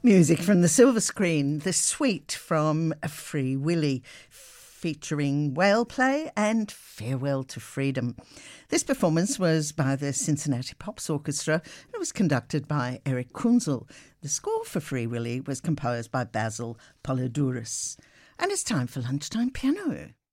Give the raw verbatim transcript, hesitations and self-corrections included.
Music from the silver screen, the suite from Free Willy, featuring Whale Play and Farewell to Freedom. This performance was by the Cincinnati Pops Orchestra. It was conducted by Eric Kunzel. The score for Free Willy was composed by Basil Polydouris. And it's time for Lunchtime Piano.